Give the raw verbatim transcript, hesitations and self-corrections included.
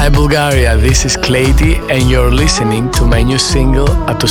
Bulgaria, this is Clady and you're listening to my new single, A to